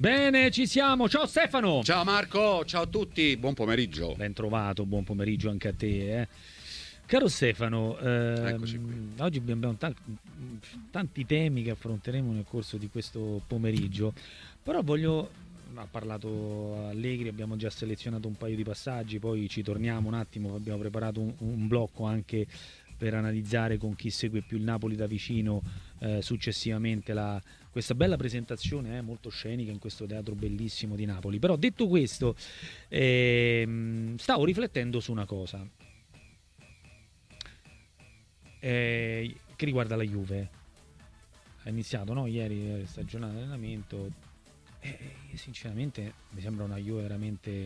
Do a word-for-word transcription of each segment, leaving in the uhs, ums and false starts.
Bene, ci siamo. Ciao Stefano. Ciao Marco, ciao a tutti, buon pomeriggio. Ben trovato, buon pomeriggio anche a te. Eh. Caro Stefano, ehm, oggi abbiamo tanti, tanti temi che affronteremo nel corso di questo pomeriggio, però voglio, ha parlato Allegri, abbiamo già selezionato un paio di passaggi, poi ci torniamo un attimo, abbiamo preparato un, un blocco anche per analizzare con chi segue più il Napoli da vicino eh, successivamente la, questa bella presentazione eh, molto scenica in questo teatro bellissimo di Napoli. Però detto questo, ehm, stavo riflettendo su una cosa eh, che riguarda la Juve. Ha iniziato, no? Ieri la stagionale di allenamento e eh, sinceramente mi sembra una Juve veramente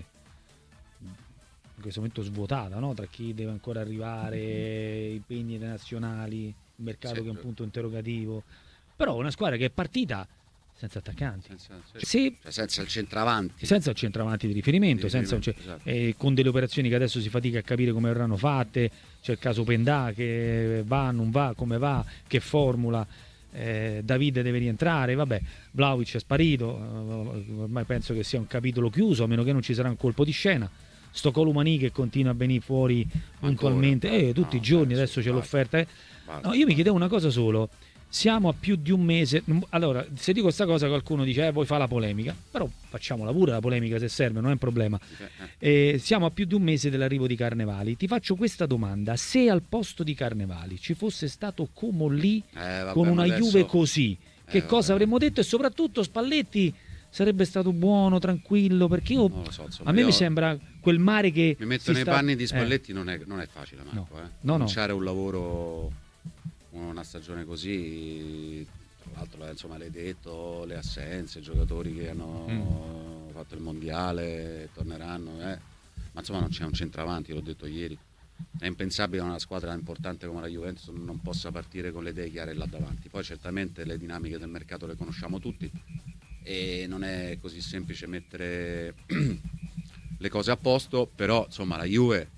in questo momento svuotata, no? Tra chi deve ancora arrivare, impegni internazionali, il mercato sì, che è un punto interrogativo, però una squadra che è partita senza attaccanti, senza, sì, cioè senza il centravanti, senza il centravanti di riferimento, di senza, riferimento cioè, esatto. eh, con delle operazioni che adesso si fatica a capire come verranno fatte. C'è il caso Pendà che va, non va, come va, che formula. Eh, Davide deve rientrare, vabbè, Vlahovic è sparito, eh, ormai penso che sia un capitolo chiuso, a meno che non ci sarà un colpo di scena. Sto Colomani che continua a venire fuori puntualmente eh, tutti no, i giorni, penso, adesso c'è vale, l'offerta eh. vale. No, io mi chiedevo una cosa solo, siamo a più di un mese, allora se dico questa cosa qualcuno dice eh, vuoi fare la polemica, però facciamola pure la polemica se serve, non è un problema. Eh, siamo a più di un mese dell'arrivo di Carnevali, ti faccio questa domanda: se al posto di Carnevali ci fosse stato Comolli eh, vabbè, con una adesso... Juve così, che eh, cosa vabbè. avremmo detto? E soprattutto Spalletti sarebbe stato buono, tranquillo, perché io, so, insomma, a me io mi sembra quel mare che mi metto nei sta... panni di Spalletti, eh. non, è, non è facile, Marco, no. eh. no, cominciare no. un lavoro, una stagione così, tra l'altro insomma l'hai detto, le assenze, i giocatori che hanno mm. fatto il mondiale torneranno, eh. ma insomma non c'è un centravanti, l'ho detto ieri, è impensabile che una squadra importante come la Juventus non possa partire con le idee chiare là davanti. Poi certamente le dinamiche del mercato le conosciamo tutti e non è così semplice mettere le cose a posto, però insomma la Juve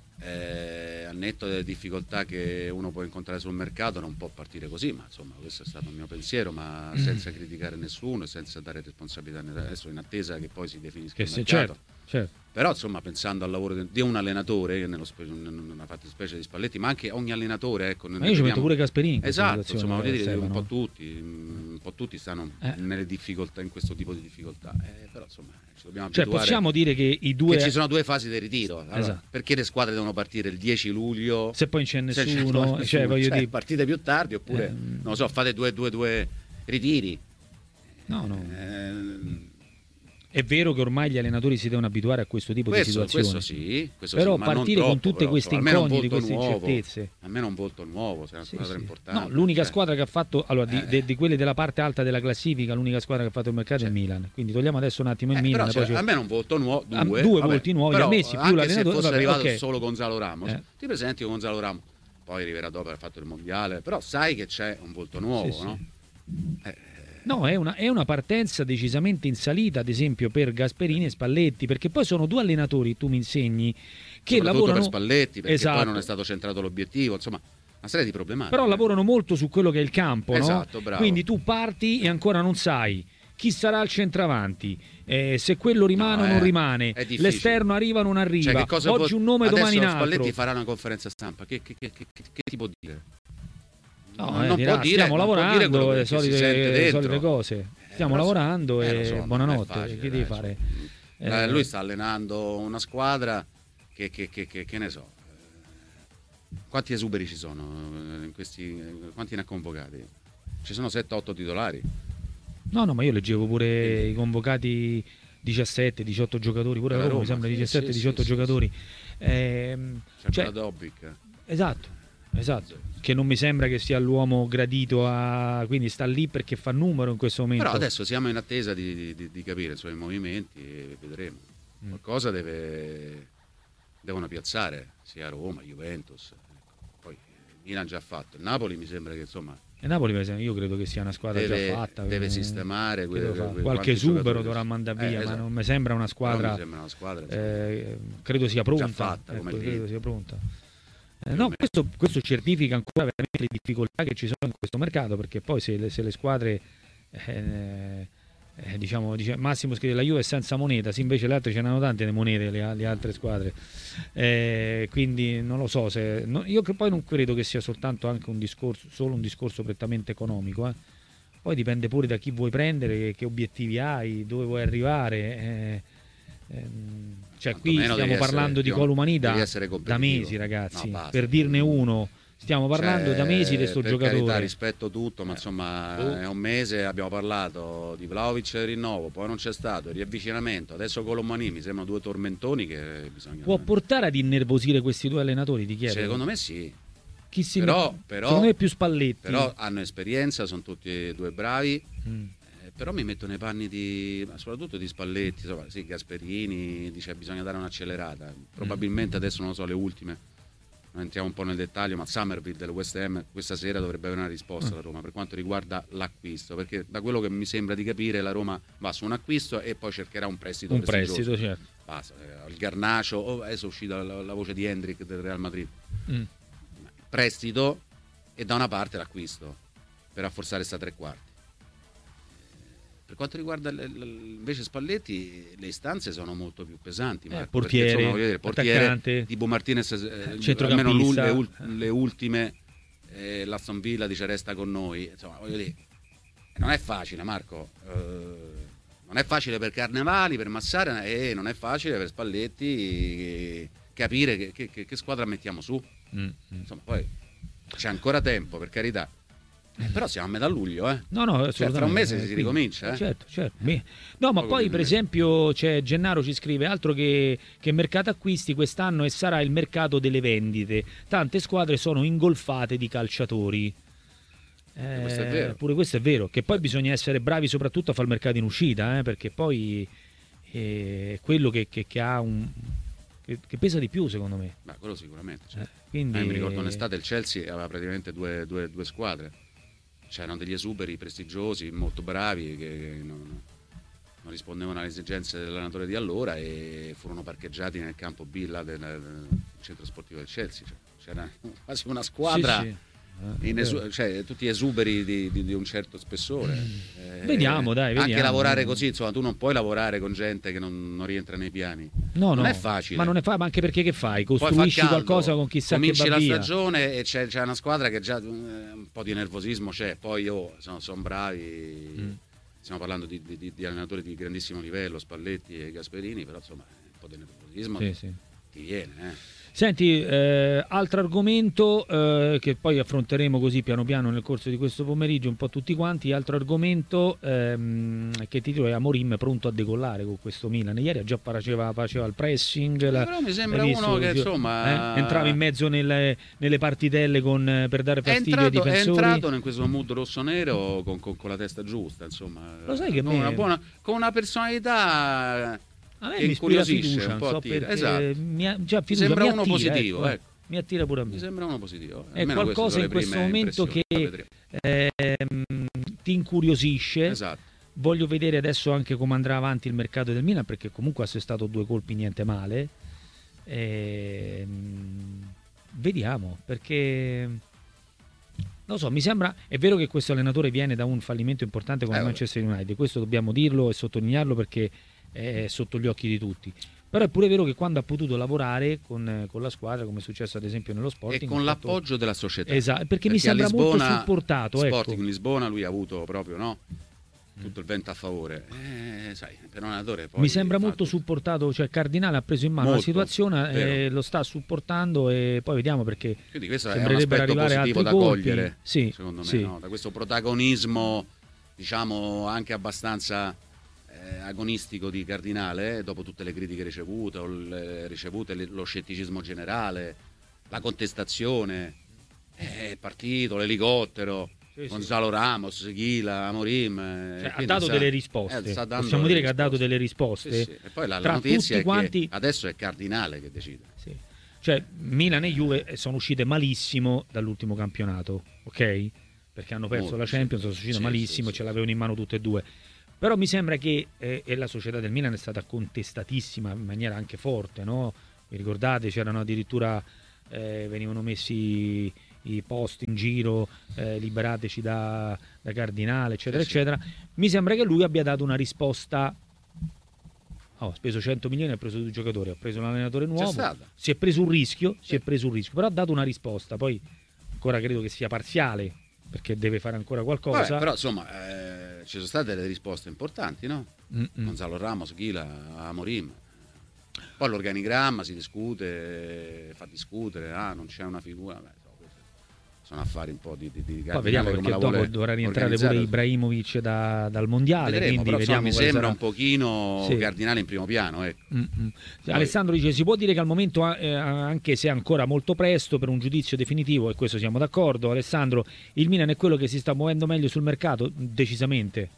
eh, al netto delle difficoltà che uno può incontrare sul mercato non può partire così, ma insomma questo è stato il mio pensiero, ma senza criticare nessuno e senza dare responsabilità adesso, in attesa che poi si definisca che il mercato. Certo, certo. Però insomma pensando al lavoro di un allenatore, nello spe- nella fattispecie di Spalletti, ma anche ogni allenatore, ecco, ma io ci metto pure Gasperini, esatto, insomma voglio dire, servono. un po' tutti un po' tutti stanno eh. nelle difficoltà, in questo tipo di difficoltà, eh, però insomma ci dobbiamo abituare, cioè possiamo dire che i due che ci sono due fasi di ritiro, allora, esatto. perché le squadre devono partire il dieci luglio se poi non c'è nessuno, c'è nessuno cioè, voglio cioè, dire... partite più tardi oppure eh. non lo so, fate due due due ritiri, no no eh, è vero che ormai gli allenatori si devono abituare a questo tipo questo, di situazioni, questo sì, questo però sì, partire troppo, con tutte però, queste incognite, queste incertezze, almeno un volto nuovo, se è una sì, squadra sì. importante. No, l'unica cioè. squadra che ha fatto, allora, eh. di, de, di quelle della parte alta della classifica, l'unica squadra che ha fatto il mercato cioè. è il Milan. Quindi togliamo adesso un attimo il eh, Milan. Però, poi cioè, almeno un volto nuovo, due, due vabbè, volti nuovi, però, ha messi più anche l'allenatore. se fosse vabbè, arrivato okay. solo Gonzalo Ramos, eh. ti presenti con Gonzalo Ramos, poi arriverà dopo aver fatto il mondiale, però sai che c'è un volto nuovo, sì, no? Sì. Eh. No, è una, è una partenza decisamente in salita, ad esempio per Gasperini e Spalletti, perché poi sono due allenatori, tu mi insegni, che soprattutto lavorano per Spalletti, perché esatto. poi non è stato centrato l'obiettivo, insomma una serie di problematiche. Però lavorano molto su quello che è il campo, esatto, no? bravo. Quindi tu parti e ancora non sai chi sarà il centravanti, eh, se quello rimane o no, non è, rimane, è l'esterno arriva o non arriva, cioè, che cosa oggi può... un nome, adesso domani un altro. Spalletti farà una conferenza stampa, che, che, che, che, che ti può dire? No, non, eh, non dirà, può dire, stiamo non lavorando, può dire le solite, le solite cose, stiamo eh, lavorando eh, e so, buonanotte, facile, che dai, devi fare? Eh, lui sta allenando una squadra che, che, che, che, che ne so, quanti esuberi ci sono in questi, quanti ne ha convocati? Ci sono sette otto titolari. No, no, ma io leggevo pure i convocati diciassette diciotto giocatori, pure a Roma, Roma mi sembra diciassette diciotto sì, giocatori. Sì, sì. Eh, C'è cioè, Dobic. Esatto, esatto. Che non mi sembra che sia l'uomo gradito a... quindi sta lì perché fa numero in questo momento. Però adesso siamo in attesa di, di, di capire i suoi movimenti e vedremo. Mm. Qualcosa deve, devono piazzare, sia Roma, Juventus. Poi Milan già fatto. Il Napoli mi sembra che insomma... E Napoli io credo che sia una squadra deve, già fatta. Deve quindi, sistemare. Quelle, quelle, qualche esubero dovrà mandare via, eh, esatto. ma non mi sembra una squadra... mi sembra una squadra eh, credo sia pronta. Già fatta, ecco, come credo sia pronta. Eh, no, questo, questo certifica ancora veramente le difficoltà che ci sono in questo mercato, perché poi se le, se le squadre eh, eh, diciamo, dice, Massimo scrive la Juve è senza moneta, sì, invece le altre ce n'hanno tante le monete, le, le altre squadre, eh, quindi non lo so se no, io che poi non credo che sia soltanto anche un discorso, solo un discorso prettamente economico, eh. Poi dipende pure da chi vuoi prendere, che obiettivi hai, dove vuoi arrivare, eh, ehm, cioè qui stiamo parlando di Columanida da mesi, ragazzi, no, per dirne uno. Stiamo parlando cioè, da mesi di sto per giocatore. Carità, rispetto tutto, ma insomma oh. è un mese abbiamo parlato di Vlahovic e rinnovo, poi non c'è stato il riavvicinamento, adesso Colomani mi sembrano due tormentoni che bisogna... Può portare ad innervosire questi due allenatori, ti chiedo? Secondo me sì. Chi si però, met... però, secondo me più Spalletti. Però hanno esperienza, sono tutti e due bravi, mm. eh, però mi metto nei panni di, soprattutto di Spalletti, insomma, sì, Gasperini, dice bisogna dare un'accelerata, probabilmente mm. adesso non lo so, le ultime. Entriamo un po' nel dettaglio, ma Summerville del West Ham questa sera dovrebbe avere una risposta alla Roma per quanto riguarda l'acquisto, perché da quello che mi sembra di capire la Roma va su un acquisto e poi cercherà un prestito. Un prestito, certo. Basta, il Garnacio, oh, adesso è uscita la, la voce di Hendrik del Real Madrid. Mm. Prestito e da una parte l'acquisto per rafforzare sta tre quarti. Per quanto riguarda le, le, invece Spalletti, le istanze sono molto più pesanti. Eh, portiere, perché, insomma, vedere, portiere tipo Martinez, eh, almeno le, ul, le ultime, eh, l'Aston Villa dice resta con noi. Insomma, voglio dire, non è facile, Marco. Eh, non è facile per Carnevali, per Massara, e non è facile per Spalletti capire che, che, che squadra mettiamo su. Mm. Insomma, poi c'è ancora tempo, per carità. Eh, però siamo a metà luglio, eh? No, no, cioè, tra un mese si ricomincia, eh? Certo, certo. No, ma poi per esempio c'è Gennaro ci scrive altro che, che mercato acquisti quest'anno e sarà il mercato delle vendite. Tante squadre sono ingolfate di calciatori. Eh, questo è vero. Pure questo è vero, che poi bisogna essere bravi soprattutto a fare il mercato in uscita, eh? Perché poi è quello che, che, che ha un che, che pesa di più secondo me. Beh, quello sicuramente. Cioè. Eh, quindi... eh, mi ricordo un'estate il Chelsea aveva praticamente due, due, due squadre. C'erano degli esuberi prestigiosi, molto bravi, che non, non rispondevano alle esigenze dell'allenatore di allora e furono parcheggiati nel campo B là del, del centro sportivo del Chelsea. Cioè, c'era quasi una squadra, sì, sì. In esu- cioè, tutti esuberi di, di, di un certo spessore. Eh, vediamo, dai, vediamo. Anche lavorare così, insomma, tu non puoi lavorare con gente che non, non rientra nei piani. No, non no, è facile. Ma non è facile, ma anche perché che fai? Costruisci qualcosa con chissà che va via. Cominci la stagione e c'è, c'è una squadra che già eh, un po' di nervosismo c'è. Poi oh, sono, sono bravi. Mm. Stiamo parlando di, di, di allenatori di grandissimo livello, Spalletti e Gasperini, però insomma un po' di nervosismo sì, sì. ti viene, eh. Senti, eh, altro argomento eh, che poi affronteremo così piano piano nel corso di questo pomeriggio un po' tutti quanti, altro argomento ehm, che ti dico è Amorim pronto a decollare con questo Milan. Ieri già faceva, faceva il pressing, eh, la, però mi sembra uno che insomma eh, entrava in mezzo nelle, nelle partitelle con, per dare fastidio entrato, ai difensori. È entrato in questo mood rosso-nero con, con, con la testa giusta, insomma. Lo sai che con, me... una buona, con una personalità... A me mi ispira fiducia, un po' so esatto. mi, ha, già, fiducia, mi sembra mi uno attira, positivo, ecco, ecco. Mi attira pure a me. Mi sembra uno positivo. È qualcosa in questo momento che eh, ti incuriosisce. Esatto. Voglio vedere adesso anche come andrà avanti il mercato del Milan, perché comunque ha assestato due colpi niente male. Eh, vediamo, perché non so, mi sembra, è vero che questo allenatore viene da un fallimento importante come eh, Manchester United, questo dobbiamo dirlo e sottolinearlo perché è sotto gli occhi di tutti, però è pure vero che quando ha potuto lavorare con, con la squadra, come è successo ad esempio nello Sporting, e con fatto... l'appoggio della società, esatto, perché, perché mi sembra Lisbona, molto supportato, Sporting ecco. in Lisbona lui ha avuto proprio no tutto il vento a favore, eh, sai, per un allenatore poi mi sembra molto tutto. supportato, cioè Cardinale ha preso in mano molto, la situazione e lo sta supportando e poi vediamo, perché quindi questo è un aspetto positivo da colpi. cogliere, sì, secondo me, sì. no? Da questo protagonismo diciamo anche abbastanza eh, agonistico di Cardinale, eh, dopo tutte le critiche ricevute, le, ricevute le, lo scetticismo generale, la contestazione, eh, il partito, l'elicottero, sì, Gonzalo sì. Ramos, Ghila, Amorim, cioè, ha dato sta, delle risposte, eh, possiamo dire risposte. Che ha dato delle risposte, sì, sì. E poi la, tra la notizia tutti è quanti... che adesso è Cardinale che decide, sì. Cioè Milan e Juve sono uscite malissimo dall'ultimo campionato, ok? Perché hanno perso Molto, la Champions, sì. sono uscite sì, malissimo, sì, ce l'avevano in mano tutte e due. Però mi sembra che eh, e la società del Milan è stata contestatissima in maniera anche forte, no? Vi ricordate? C'erano addirittura eh, venivano messi i post in giro, eh, liberateci da, da Cardinale, eccetera, sì, sì. eccetera. Mi sembra che lui abbia dato una risposta. Oh, ha speso cento milioni, ha preso due giocatori, ha preso un allenatore nuovo, si è preso un rischio, sì. si è preso un rischio, però ha dato una risposta. Poi ancora credo che sia parziale, perché deve fare ancora qualcosa. Vabbè, però insomma eh, ci sono state delle risposte importanti, no? Mm-mm. Gonzalo Ramos, Ghila, Amorim. Poi l'organigramma si discute, fa discutere, ah, non c'è una figura. Beh, sono affari un po' di, di, di poi vediamo, perché dopo dovrà rientrare pure Ibrahimovic da, dal mondiale, vedremo, quindi però, vediamo mi sembra sarà... un pochino sì. Cardinale in primo piano, ecco. Poi... Alessandro dice si può dire che al momento eh, anche se è ancora molto presto per un giudizio definitivo, e questo siamo d'accordo. Alessandro, il Milan è quello che si sta muovendo meglio sul mercato? Decisamente.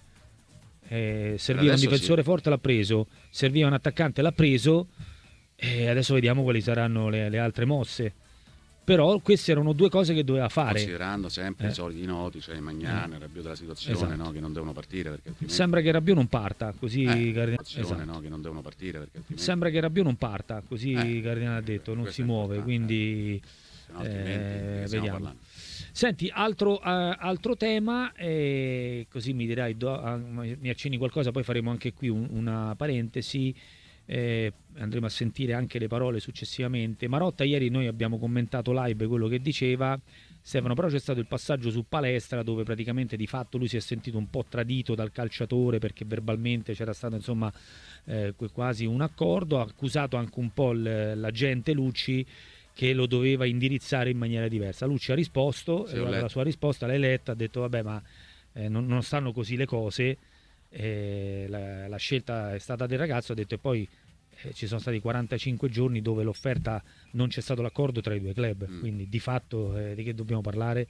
Eh, serviva un difensore sì. forte, l'ha preso, serviva un attaccante, l'ha preso, e adesso vediamo quali saranno le, le altre mosse. Però queste erano due cose che doveva fare, considerando sempre eh. i soliti noti, cioè i Magnani, il Rabiot della situazione, esatto. no? Che non devono partire perché altrimenti... sembra che Rabiot non parta così eh, Cardinale... esatto. no? Che non devono partire perché altrimenti... sembra che Rabiot non parta così eh. Cardinale ha detto non si muove, quindi se no, altrimenti eh, vediamo parlando. Senti, altro, uh, altro tema, eh, così mi dirai, do, uh, mi accenni qualcosa, poi faremo anche qui un, una parentesi. Eh, andremo a sentire anche le parole successivamente. Marotta, ieri noi abbiamo commentato live quello che diceva Stefano, però c'è stato il passaggio su Palestra dove praticamente di fatto lui si è sentito un po' tradito dal calciatore perché verbalmente c'era stato insomma eh, quasi un accordo, ha accusato anche un po' l'agente Lucci che lo doveva indirizzare in maniera diversa. Lucci ha risposto, sì, la, la sua risposta l'hai letta, ha detto vabbè ma eh, non, non stanno così le cose. Eh, la, la scelta è stata del ragazzo, ha detto, e poi eh, ci sono stati quarantacinque giorni dove l'offerta non c'è stato l'accordo tra i due club, mm. quindi di fatto eh, di che dobbiamo parlare?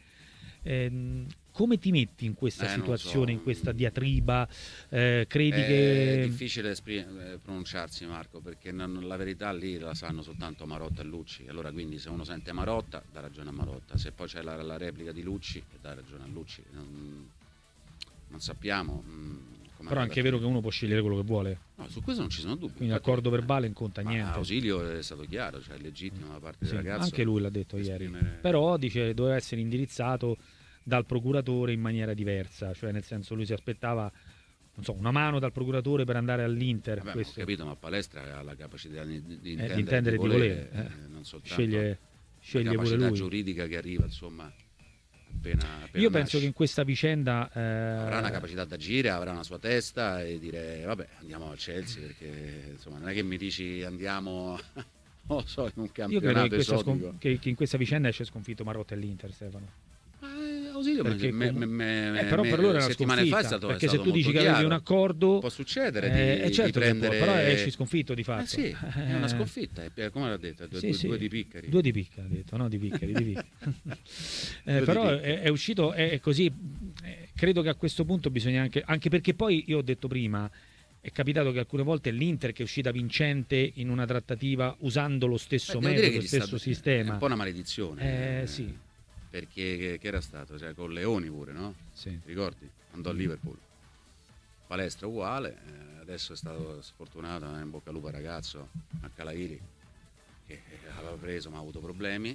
Eh, come ti metti in questa eh, situazione, so. in questa diatriba? Eh, credi è che... È difficile esprim- pronunciarsi, Marco, perché non, la verità lì la sanno soltanto Marotta e Lucci. Allora quindi se uno sente Marotta dà ragione a Marotta, se poi c'è la, la replica di Lucci dà ragione a Lucci. Non, non sappiamo. Mh, Però è anche vero che uno può scegliere quello che vuole. No, su questo non ci sono dubbi. Quindi l'accordo verbale non conta niente. Ausilio è stato chiaro, cioè è legittimo da parte sì, del ragazzo. Anche lui l'ha detto ieri. Esprimere... Però dice doveva essere indirizzato dal procuratore in maniera diversa, cioè nel senso lui si aspettava non so, una mano dal procuratore per andare all'Inter. Vabbè, questo... ho capito, ma Palestra ha la capacità di, di intendere, eh, di intendere di di volere, volere. Eh. non soltanto sceglie, sceglie la pure capacità lui. giuridica che arriva, insomma. Appena, appena Io nasce. penso che in questa vicenda eh... avrà una capacità d'agire, avrà una sua testa e dire vabbè andiamo al Chelsea perché insomma non è che mi dici andiamo non so, in un campionato Io credo esotico. Che, che in questa vicenda esce sconfitto Marotta e l'Inter, Stefano. Ausilio perché me, com... me, me, eh, però per loro è una settimane fa è stato, perché è stato se tu dici che avevi un accordo può succedere eh, di, certo di prendere può, però esci sconfitto di fatto. Eh sì, è una sconfitta, come l'ha detto, due, sì, due, sì. due di piccari. Due di picca, ha detto, no di piccari, di piccari. eh, due però di è, è uscito, è così, eh, credo che a questo punto bisogna anche, anche perché poi io ho detto prima, è capitato che alcune volte l'Inter che è uscita vincente in una trattativa usando lo stesso Beh, metodo, lo stesso stato, sistema. È un po' una maledizione. Eh, sì. Perché che, che era stato? Cioè, con Leoni pure, no? Sì. Ti ricordi? Andò a Liverpool. Palestra uguale, eh, adesso è stato sfortunato, eh, in bocca al lupo ragazzo, a Calairi, che aveva preso ma ha avuto problemi.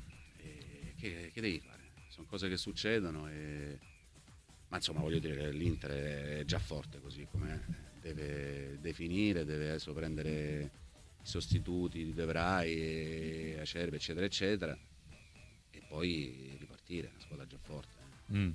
E che, che devi fare? Sono cose che succedono e... ma insomma voglio dire che l'Inter è già forte così com'è, deve definire, deve adesso prendere i sostituti di De Vrij, Acerbi eccetera eccetera e poi ripartire, una squadra già forte. Mm.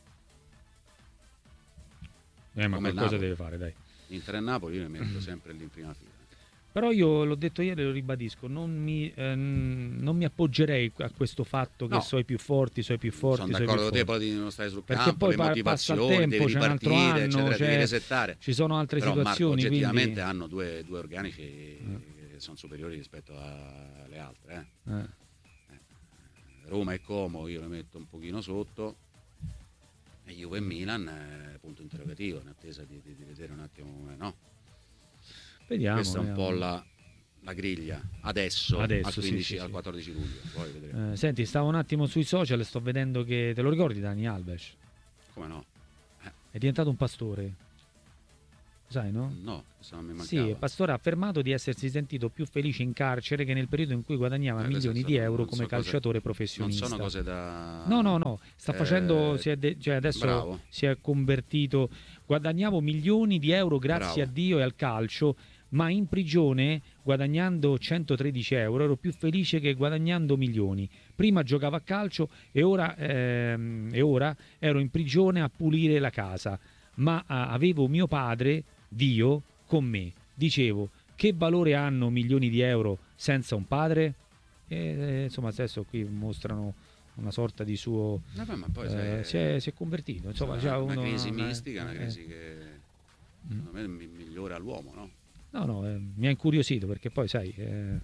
Eh, ma come qualcosa deve fare, dai. Inter e Napoli io ne metto sempre lì in prima fila. Però io l'ho detto ieri e lo ribadisco, non mi, ehm, non mi appoggerei a questo fatto che no. so i più forti, so i più forti. Sono so d'accordo con te, poi non stai sul perché campo, poi le motivazioni, passa il tempo, devi c'è un altro ripartire, anno, eccetera, cioè, devi resettare. Ci sono altre però, situazioni. Marco, oggettivamente quindi... hanno due, due organici eh. che sono superiori rispetto alle altre. Eh. Eh. Eh. Roma e Como io le metto un pochino sotto. E Juve e Milan, eh, punto interrogativo, in attesa di, di, di vedere un attimo come no. Vediamo. Questa è un vediamo. po' la, la griglia adesso, Adesso al, quindici, sì, sì, al sì. quattordici luglio. Poi vedremo. Eh, senti, stavo un attimo sui social e sto vedendo che te lo ricordi Dani Alves? Come no? Eh. È diventato un pastore. sai, no? No, se non mi mancava. Sì, Pastore ha affermato di essersi sentito più felice in carcere che nel periodo in cui guadagnava Eh, milioni di euro come so calciatore cose, professionista. Non sono cose da... No, no, no, sta facendo, eh, si è de- cioè adesso bravo. si è convertito, guadagnavo milioni di euro grazie Bravo. a Dio e al calcio, ma in prigione guadagnando centotredici euro ero più felice che guadagnando milioni. Prima giocavo a calcio e ora, ehm, e ora ero in prigione a pulire la casa, ma ah, avevo mio padre, Dio, con me. Dicevo, che valore hanno milioni di euro senza un padre? E, eh, insomma, adesso qui mostrano una sorta di suo... Vabbè, ma poi eh, sai, si, è, si è convertito. Insomma, una, c'ha una uno, crisi eh, mistica, una eh. crisi che secondo me mi- migliora l'uomo, no? No, no, eh, mi ha incuriosito perché poi, sai... Eh,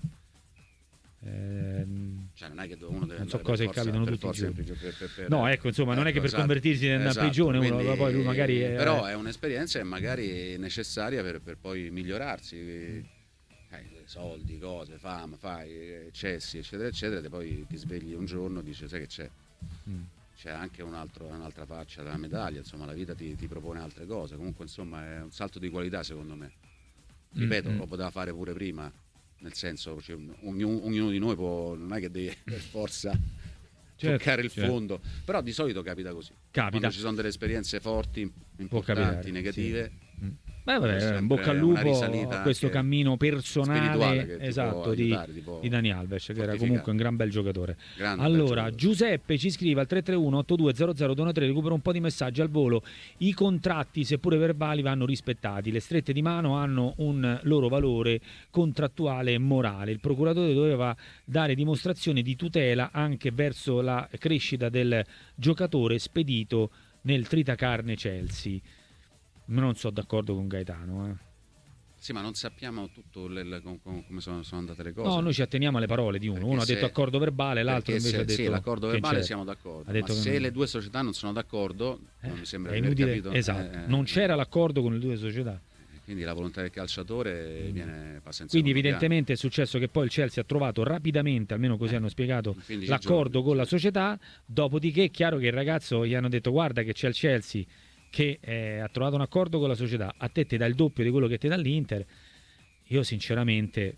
ehm, Cioè non è che uno deve non so andare cose per che forza- capitano per tutti i forza in giorni. prigio- per- per- per- No, ecco, insomma, non è che per esatto. convertirsi nella Esatto, prigione uno quindi- poi lui magari... eh, Però è un'esperienza che magari è necessaria per, per poi migliorarsi. Eh, soldi, cose, fama, fai, eccessi, eccetera, eccetera, e poi ti svegli un giorno e dici, sai che c'è? mm. C'è anche un altro, un'altra faccia della medaglia, insomma la vita ti, ti propone altre cose, comunque insomma è un salto di qualità secondo me. Ripeto, Mm-hmm. lo poteva fare pure prima, nel senso, cioè, ognuno, ognuno di noi può, non è che deve per forza Certo, toccare il certo. fondo, però di solito capita così. Capita. Quando ci sono delle esperienze forti, Può capitare, importanti, negative. sì. Mm. Beh, vabbè, Sempre in bocca al una lupo risalita a questo anche cammino spirituale personale, che ti esatto, può di, aiutare, ti può di Dani Alves, che era fortificare. comunque un gran bel giocatore. Grande bel Allora, giocatore. Giuseppe ci scrive al tre tre uno otto due zero zero due tre, recupero un po' di messaggi al volo. I contratti, seppure verbali, vanno rispettati. Le strette di mano hanno un loro valore contrattuale e morale. Il procuratore doveva dare dimostrazione di tutela anche verso la crescita del giocatore spedito nel tritacarne Chelsea. Non sono d'accordo con Gaetano, eh. Sì, ma non sappiamo tutto le- le- com- com- come sono, sono andate le cose. No, noi ci atteniamo alle parole di uno. Perché Uno ha se- detto accordo verbale, l'altro Perché invece se- ha detto sì, l'accordo che verbale c'era. siamo d'accordo, Ha detto ma che se non- le due società non sono d'accordo, non mi sembra è di aver inutile, capito. esatto. eh, Non eh, c'era l'accordo con le due società. Quindi la volontà del calciatore viene passa in Quindi secondo evidentemente è successo che poi il Chelsea ha trovato rapidamente, almeno così Eh, hanno spiegato, in quindici l'accordo giorni, con la sì. società. Dopodiché è chiaro che il ragazzo gli hanno detto guarda che c'è il Chelsea che eh, ha trovato un accordo con la società, a te ti dà il doppio di quello che ti dà l'Inter. Io sinceramente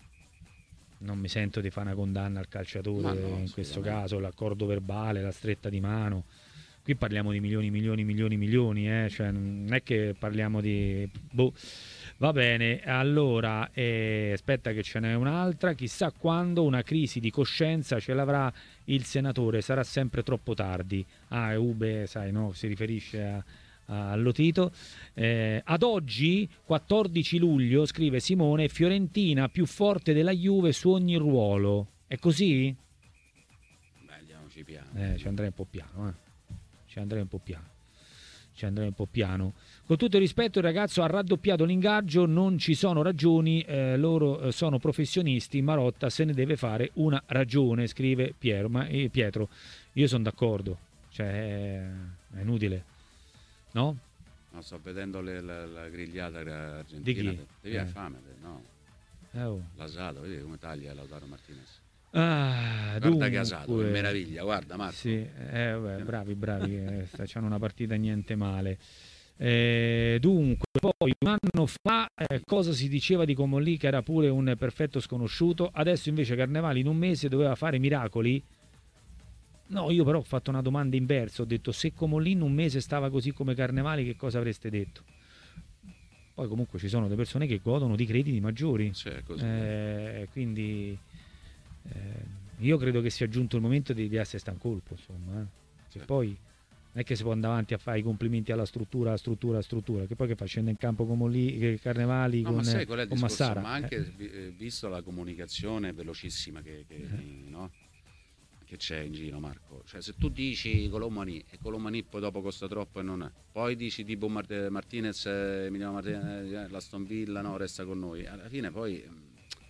non mi sento di fare una condanna al calciatore Ma no, in questo assolutamente. caso, l'accordo verbale, la stretta di mano. Qui parliamo di milioni, milioni, milioni, milioni, eh? Cioè, non è che parliamo di... Boh. Va bene, allora, eh, aspetta che ce n'è un'altra, chissà quando una crisi di coscienza ce l'avrà il senatore, sarà sempre troppo tardi. Ah, è Ube, sai, no? Si riferisce a, a Lotito. Eh, ad oggi, quattordici luglio, scrive Simone, Fiorentina più forte della Juve su ogni ruolo. È così? Beh, andiamoci piano. Eh, ci andrei un po' piano, eh. Ci andrei un po' piano. Ci andrei un po' piano. Con tutto il rispetto, il ragazzo ha raddoppiato l'ingaggio, non ci sono ragioni, eh, loro eh, sono professionisti, Marotta se ne deve fare una ragione, scrive Piero, ma, eh, Pietro. Io sono d'accordo, cioè è, è inutile, no? No, sto vedendo le- la, la grigliata argentina. Di chi? Devi avere Eh. fame, no? Eh, oh. L'Asado, vedi come taglia Lautaro Martinez. Ah, Guarda dunque, che Asado, che meraviglia, guarda Marco. Sì, eh, vabbè, bravi, bravi, eh, facciano una partita niente male. Eh, dunque, poi un anno fa eh, cosa si diceva di Comolli che era pure un perfetto sconosciuto, adesso invece Carnevali in un mese doveva fare miracoli? No, io però ho fatto una domanda inversa, ho detto se Comolli in un mese stava così come Carnevali che cosa avreste detto? Poi comunque ci sono delle persone che godono di crediti maggiori, Sì, è così. eh, quindi eh, io credo che sia giunto il momento di, di essere stanco colpo, insomma, eh. Che Sì. poi non è che si può andare avanti a fare i complimenti alla struttura, alla struttura, alla struttura, che poi che fa scende in campo come lì, che Carnevali No, con, ma sai qual è il con discorso? Massara. Ma anche Eh, vi- eh, visto la comunicazione velocissima che, che, no? che c'è in giro, Marco. Cioè, se tu dici Colomani e Colomani poi dopo costa troppo e non è. Poi dici tipo Mart- Martinez, eh, Emiliano Martinez, eh, l'Aston Villa, no, resta con noi. Alla fine poi, mm,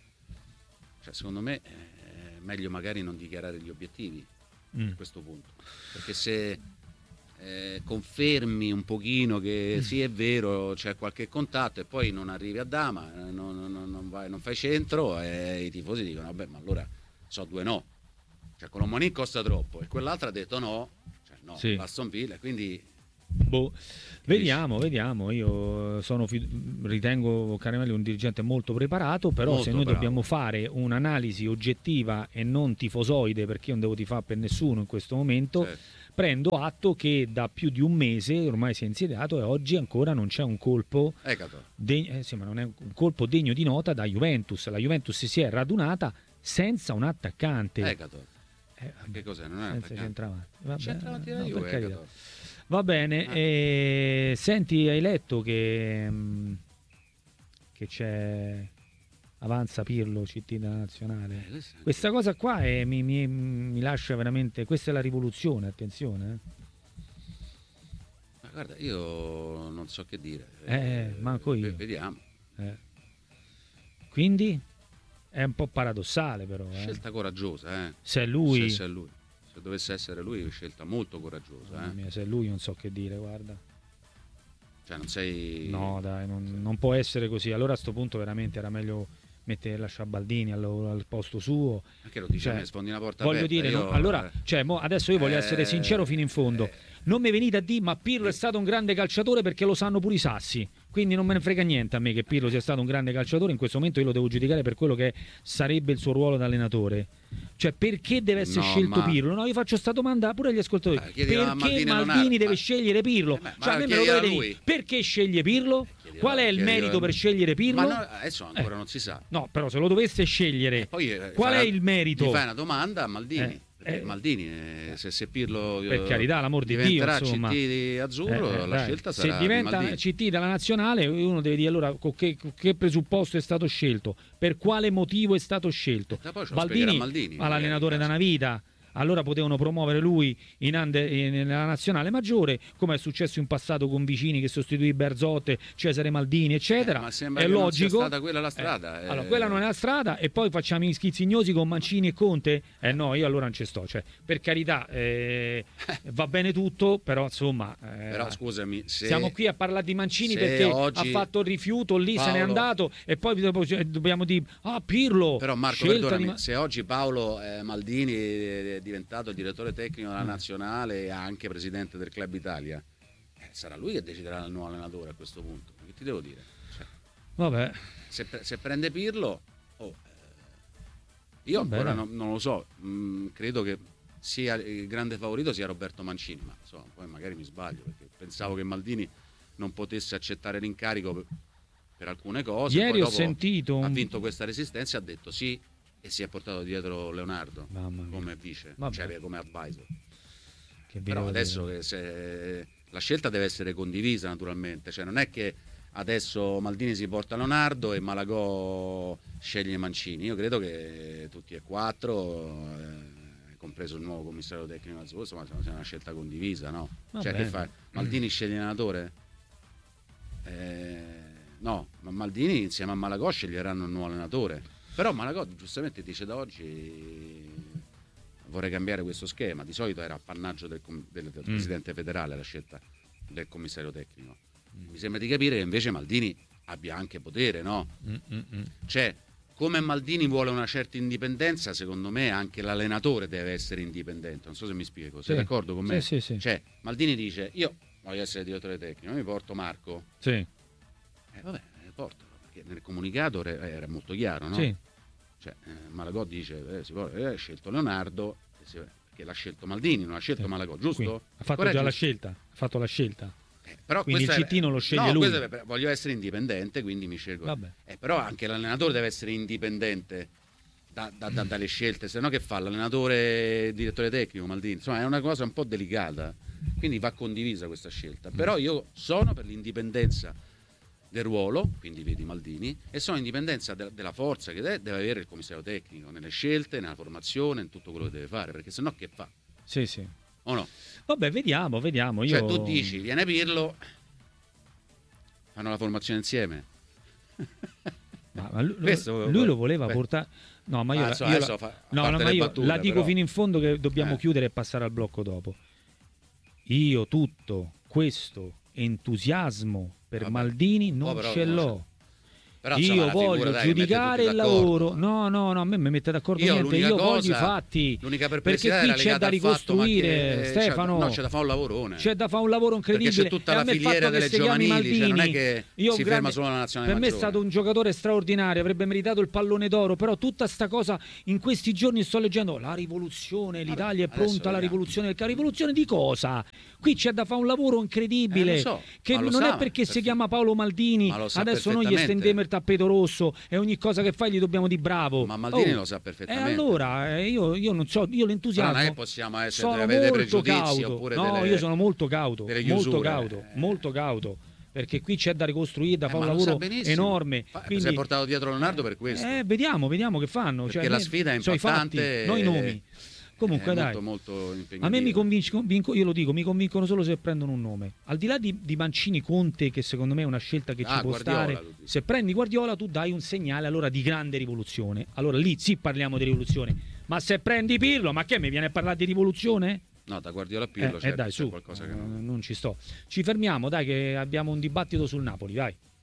cioè, secondo me è meglio magari non dichiarare gli obiettivi mm. a questo punto. Perché se eh, confermi un pochino che sì è vero c'è qualche contatto e poi non arrivi a Dama, eh, non, non- non vai- non fai centro e i tifosi dicono vabbè ma allora so due no, cioè Colomani costa troppo e quell'altro ha detto no, cioè no, Sì. Aston Villa, quindi Boh. Vediamo, vediamo. Io sono ritengo Caramelli un dirigente molto preparato, però molto se noi bravo. Dobbiamo fare un'analisi oggettiva e non tifosoide, perché io non devo tifare per nessuno in questo momento, certo. Prendo atto che da più di un mese ormai si è insediato e oggi ancora non c'è un colpo deg- eh, sì, ma non è un colpo degno di nota da Juventus. La Juventus si è radunata senza un attaccante. Ecato. Eh, che cos'è? Non è un attaccante? Centravanti. Vabbè, centravanti da no, Juve, va bene, ah. e... senti, hai letto che, che c'è avanza Pirlo, C T della nazionale? Eh, questa cosa qua è, mi, mi, mi lascia veramente, questa è la rivoluzione, attenzione. Eh. Ma guarda, io non so che dire. Eh, eh manco io. Vediamo. Eh. Quindi è un po' paradossale però. Eh. Scelta coraggiosa, eh. Se è lui... Se, se è lui. Se dovesse essere lui è una scelta molto coraggiosa. Eh? Mia, se è lui non so che dire, guarda. Cioè non sei... No dai, non, non può essere così. Allora a sto punto veramente era meglio mettere, lasciare Baldini al, al posto suo. Anche lo dice, cioè, sfondi una porta voglio aperta. dire, io... no, allora, cioè, mo, adesso io voglio eh, essere sincero fino in fondo. Eh, non mi venite a dire ma Pirlo eh, è stato un grande calciatore perché lo sanno pure i sassi. Quindi non me ne frega niente a me che Pirlo sia stato un grande calciatore. In questo momento io lo devo giudicare per quello che sarebbe il suo ruolo da allenatore. Cioè, perché deve essere no, scelto ma... Pirlo? No, io faccio sta domanda pure agli ascoltatori. Eh, perché Maldini, Maldini deve ma... scegliere Pirlo? Eh, ma, cioè, a me me lo dovete dire. Perché sceglie Pirlo? Chiedilo, Qual è il chiedilo, merito per scegliere Pirlo? Ma no, adesso ancora eh. non si sa. No, però se lo dovesse scegliere, eh, poi, eh, qual farà... è il merito? Gli fai una domanda a Maldini. Eh. Eh, Maldini, eh, se, se Pirlo per carità, l'amor di Dio, insomma, C T di azzurro, eh, eh, la dai. scelta sarà se diventa di C T della nazionale, uno deve dire allora con che, con che presupposto è stato scelto, per quale motivo è stato scelto. Baldini, Maldini all'allenatore da una vita. Allora potevano promuovere lui in ande, nella nazionale maggiore, come è successo in passato con Vicini che sostituì Berzotte, Cesare Maldini, eccetera. Eh, ma sembra è che logico. Non sia stata quella la strada. Eh, eh. Allora, quella non è la strada, e poi facciamo gli schizzignosi con Mancini e Conte? Eh no, io allora non ci sto. Cioè, per carità, eh, va bene tutto, però insomma. Eh, però scusami, se, siamo qui a parlare di Mancini perché oggi, ha fatto il rifiuto, lì Paolo, se n'è andato, e poi dopo dobbiamo dire ah Pirlo. Però Marco, perdonami, di... se oggi Paolo eh, Maldini è diventato il direttore tecnico della nazionale e anche presidente del Club Italia, eh, sarà lui che deciderà il nuovo allenatore a questo punto. Che ti devo dire? Cioè, vabbè, se, se prende Pirlo, oh, eh, io vabbè, ancora non, non lo so. Mm, credo che sia il grande favorito sia Roberto Mancini, ma insomma, poi magari mi sbaglio perché pensavo che Maldini non potesse accettare l'incarico per, per alcune cose. Ieri poi ho sentito un... ha vinto questa resistenza e ha detto sì. E si è portato dietro Leonardo come vice, vabbè, cioè come advisor. Che però adesso che se, la scelta deve essere condivisa naturalmente, cioè non è che adesso Maldini si porta Leonardo e Malagò sceglie Mancini. Io credo che tutti e quattro, eh, compreso il nuovo commissario tecnico azzurro, insomma sia una scelta condivisa, no? Va cioè bene. Che fa? Maldini sceglie l'allenatore? Eh, no, ma Maldini insieme a Malagò sceglieranno un nuovo allenatore. Però Malagò giustamente dice da oggi vorrei cambiare questo schema. Di solito era appannaggio del, del, del mm. presidente federale la scelta del commissario tecnico. Mm. Mi sembra di capire che invece Maldini abbia anche potere, no? Mm, mm, mm. Cioè, come Maldini vuole una certa indipendenza, secondo me anche l'allenatore deve essere indipendente. Non so se mi spiego, sei sì. d'accordo con me? Sì, sì, sì. Cioè, Maldini dice, io voglio essere direttore tecnico, mi porto Marco. Sì. Eh, vabbè, portalo, perché nel comunicato era molto chiaro, no? Sì. Cioè, eh, Malagò dice eh, si può, eh, ha scelto Leonardo si, che l'ha scelto Maldini, non ha scelto sì. Malagò, giusto? Quindi, ha fatto Corretto? già la scelta, ha fatto la scelta. Eh, però quindi il C T non lo sceglie no, lui. È, voglio essere indipendente, quindi mi scelgo. Eh, però anche l'allenatore deve essere indipendente da, da, da, dalle scelte, se no che fa l'allenatore, il direttore tecnico Maldini? Insomma, è una cosa un po' delicata, quindi va condivisa questa scelta. Però io sono per l'indipendenza del ruolo, quindi vedi Maldini, e sono indipendenza de- della forza che deve, deve avere il commissario tecnico nelle scelte, nella formazione, in tutto quello che deve fare, perché sennò che fa? Sì, sì. O no? Vabbè, vediamo, vediamo. Io... Cioè tu dici, viene Pirlo, fanno la formazione insieme. Ma, ma lui, Questo, lui lo voleva beh. portare... No, ma io, ah, la, so, io, la... Fa, no, no, ma io battute, la dico però. fino in fondo che dobbiamo eh. chiudere e passare al blocco dopo. Io tutto questo entusiasmo per Vabbè. Maldini non ce l'ho. Però, insomma, io voglio figura, dai, giudicare il lavoro. No, no, no, a me mi mette d'accordo io niente. Io cosa, voglio i fatti. L'unica perché qui c'è da ricostruire, che, Stefano. C'è, no, c'è da fare un lavorone. C'è da fare un lavoro incredibile. Perché c'è tutta la filiera delle giovanili, Maldini, cioè non è che io si grande, ferma solo la nazionale per me maggiore. è stato un giocatore straordinario, avrebbe meritato il pallone d'oro, però tutta sta cosa in questi giorni sto leggendo la rivoluzione, l'Italia è pronta alla rivoluzione del rivoluzione di cosa? Qui c'è da fare un lavoro incredibile, eh, so, che non sa, è perché si chiama Paolo Maldini, adesso noi gli stendiamo il tappeto rosso e ogni cosa che fai gli dobbiamo di bravo. Ma Maldini oh, lo sa perfettamente. E allora eh, io, io non so, io l'entusiasmo. Però non è che possiamo essere sono avere molto pregiudizi cauto. oppure No, delle, io sono molto cauto, molto cauto, eh. molto cauto. Perché qui c'è da ricostruire, da eh, fare un lavoro enorme. Fa, quindi, si è portato dietro Leonardo per questo. Eh, vediamo, vediamo che fanno. Perché cioè, la sfida è impattante. Noi nomi. Comunque, è dai, molto, molto a me mi convincono, io lo dico, mi convincono solo se prendono un nome. Al di là di, di Mancini, Conte, che secondo me è una scelta che ah, ci può Guardiola, stare. Se prendi Guardiola, tu dai un segnale allora di grande rivoluzione. Allora lì sì parliamo di rivoluzione. Ma se prendi Pirlo, ma che mi viene a parlare di rivoluzione? No, da Guardiola a Pirlo eh, certo, eh dai, c'è su, qualcosa che non... non... non ci sto. Ci fermiamo, dai, che abbiamo un dibattito sul Napoli, vai.